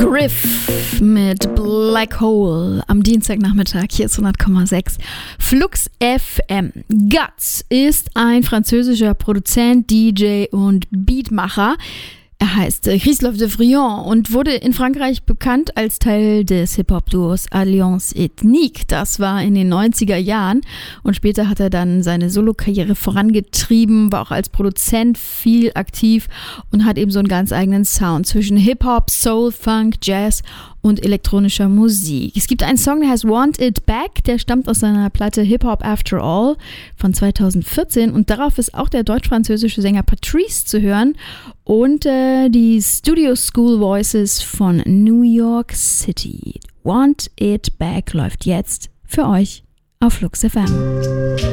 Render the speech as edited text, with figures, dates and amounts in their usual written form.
Griff mit Black Hole am Dienstagnachmittag. Hier ist 100,6 Flux FM. Guts ist ein französischer Produzent, DJ und Beatmacher. Er heißt Christophe de Friant und wurde in Frankreich bekannt als Teil des Hip-Hop-Duos Alliance Ethnique. Das war in den 90er Jahren und später hat er dann seine Solo-Karriere vorangetrieben, war auch als Produzent viel aktiv und hat eben so einen ganz eigenen Sound zwischen Hip-Hop, Soul, Funk, Jazz und elektronischer Musik. Es gibt einen Song, der heißt Want It Back, der stammt aus seiner Platte Hip Hop After All von 2014 und darauf ist auch der deutsch-französische Sänger Patrice zu hören und die Studio School Voices von New York City. Want It Back läuft jetzt für euch auf Flux FM.